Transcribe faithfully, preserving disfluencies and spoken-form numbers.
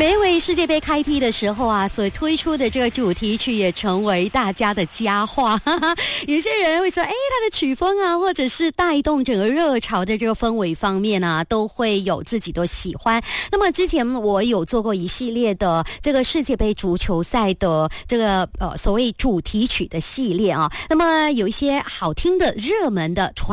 每位世界杯开踢的时候啊，所推出的这个主题曲也成为大家的佳话。有些人会说，哎，它的曲风啊，或者是带动整个热潮的这个氛围方面啊，都会有自己的喜欢。那么之前我有做过一系列的这个世界杯足球赛的这个呃所谓主题曲的系列啊，那么有一些好听的热门的传